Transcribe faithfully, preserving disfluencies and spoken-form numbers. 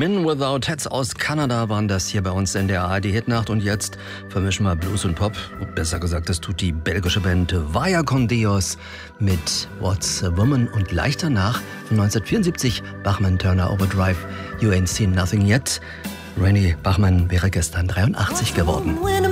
Men Without Hats aus Kanada waren das hier bei uns in der A R D-Hitnacht. Und jetzt vermischen wir Blues und Pop. Und besser gesagt, das tut die belgische Band Vaya con Dios mit What's a Woman. Und gleich danach von neunzehnhundertvierundsiebzig Bachman Turner Overdrive, You Ain't Seen Nothing Yet. Rennie Bachman wäre gestern dreiundachtzig geworden.